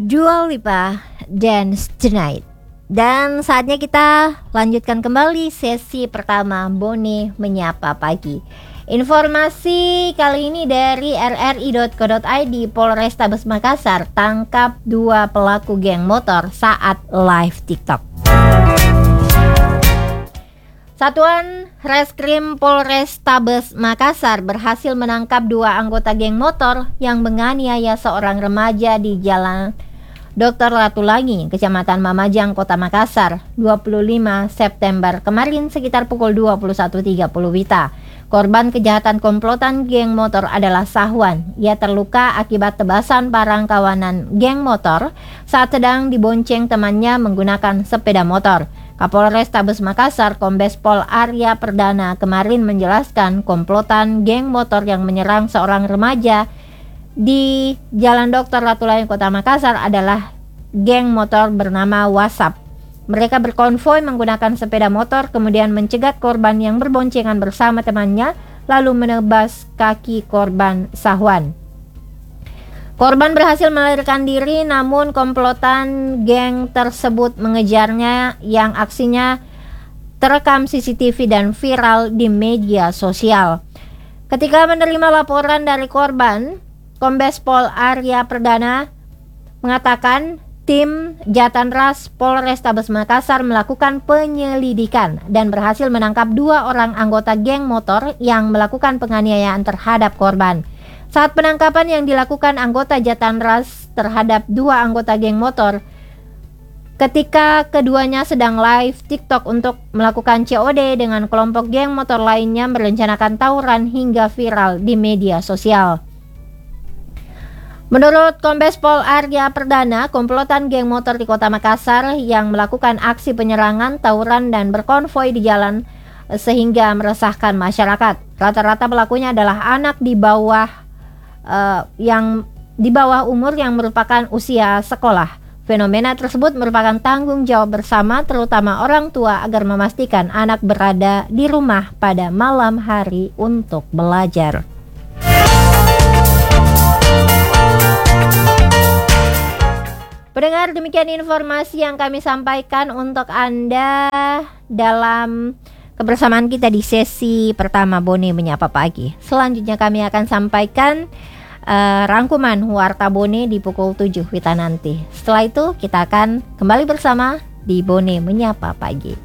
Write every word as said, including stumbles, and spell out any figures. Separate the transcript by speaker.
Speaker 1: Dua Lipa Dance Tonight. Dan saatnya kita lanjutkan kembali sesi pertama Bone Menyapa Pagi. Informasi kali ini dari r r i dot co dot i d. Polrestabes Makassar tangkap dua pelaku geng motor saat live TikTok. Satuan Reskrim Polrestabes Makassar berhasil menangkap dua anggota geng motor yang menganiaya seorang remaja di Jalan dokter Ratulangi, Kecamatan Mamajang, Kota Makassar, dua puluh lima September kemarin sekitar pukul dua puluh satu tiga puluh W I B. Korban kejahatan komplotan geng motor adalah Sahwan. Ia terluka akibat tebasan parang kawanan geng motor saat sedang dibonceng temannya menggunakan sepeda motor. Kapolres Tabes Makassar, Kombes Pol Arya Perdana kemarin menjelaskan komplotan geng motor yang menyerang seorang remaja di Jalan dokter Ratulangi, Kota Makassar adalah geng motor bernama WhatsApp. Mereka berkonvoi menggunakan sepeda motor kemudian mencegat korban yang berboncengan bersama temannya lalu menebas kaki korban Sahwan. Korban berhasil melarikan diri namun komplotan geng tersebut mengejarnya yang aksinya terekam C C T V dan viral di media sosial. Ketika menerima laporan dari korban, Kombes Pol Arya Perdana mengatakan tim Jatanras Polrestabes Makassar melakukan penyelidikan dan berhasil menangkap dua orang anggota geng motor yang melakukan penganiayaan terhadap korban. Saat penangkapan yang dilakukan anggota Jatanras terhadap dua anggota geng motor, ketika keduanya sedang live TikTok untuk melakukan C O D dengan kelompok geng motor lainnya merencanakan tawuran hingga viral di media sosial. Menurut Kombes Pol Arya Perdana, komplotan geng motor di Kota Makassar yang melakukan aksi penyerangan, tawuran, dan berkonvoi di jalan sehingga meresahkan masyarakat. Rata-rata pelakunya adalah anak di bawah uh, yang di bawah umur yang merupakan usia sekolah. Fenomena tersebut merupakan tanggung jawab bersama, terutama orang tua, agar memastikan anak berada di rumah pada malam hari untuk belajar. Pendengar, demikian informasi yang kami sampaikan untuk Anda dalam kebersamaan kita di sesi pertama Bone Menyapa Pagi. Selanjutnya kami akan sampaikan uh, rangkuman Warta Bone di pukul tujuh W I B nanti. Setelah itu kita akan kembali bersama di Bone Menyapa Pagi.